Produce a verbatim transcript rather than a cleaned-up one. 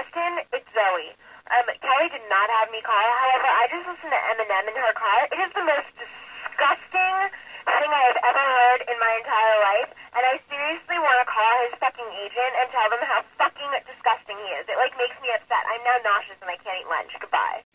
Austin, it's Zoe. Um, Kelly did not have me call. However, I just listened to Eminem in her car. It is the most disgusting thing I have ever heard in my entire life, and I seriously want to call his fucking agent and tell them how fucking disgusting he is. It, like, makes me upset. I'm now nauseous and I can't eat lunch. Goodbye.